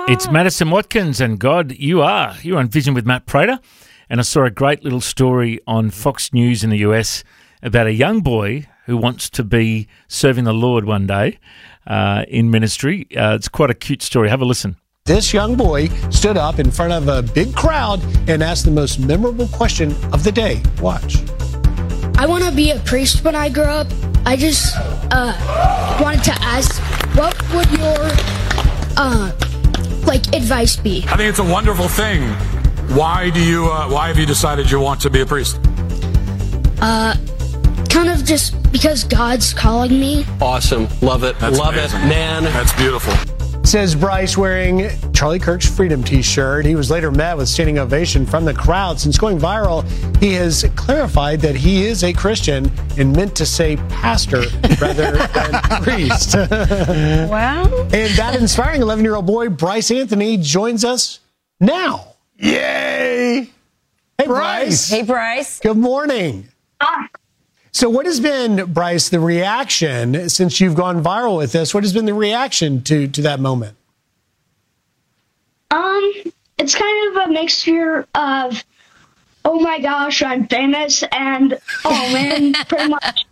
It's Madison Watkins and God, You Are. You're on Vision with Matt Prater. And I saw a great little story on Fox News in the US about a young boy who wants to be serving the Lord one day in ministry. It's quite a cute story. Have a listen. This young boy stood up in front of a big crowd and asked the most memorable question of the day. Watch. I want to be a priest when I grow up. I just wanted to ask, what would your advice be? I think it's a wonderful thing. Why have you decided you want to be a priest? Kind of just because God's calling me. Awesome. Love it. That's Love amazing. it, man. That's beautiful. Says Bryce wearing Charlie Kirk's Freedom t-shirt. He was later met with standing ovation from the crowd. Since going viral, he has clarified that he is a Christian and meant to say pastor rather than priest. Wow. And that inspiring 11-year-old boy, Bryce Anthony, joins us now. Yay! Hey, Bryce. Hey, Bryce. Good morning. So what has been, Bryce, the reaction since you've gone viral with this? What has been the reaction to that moment? It's kind of a mixture of, oh my gosh, I'm famous, and oh man, pretty much.